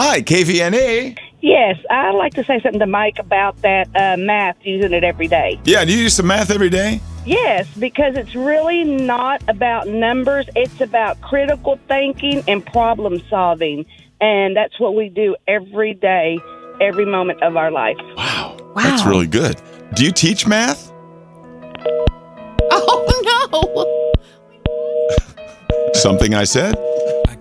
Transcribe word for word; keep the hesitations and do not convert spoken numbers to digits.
Hi, K V N A. Yes, I'd like to say something to Mike about that uh, math, using it every day. Yeah, do you use some math every day? Yes, because it's really not about numbers. It's about critical thinking and problem solving. And that's what we do every day, every moment of our life. Wow. Wow. That's really good. Do you teach math? Oh, no. Something I said?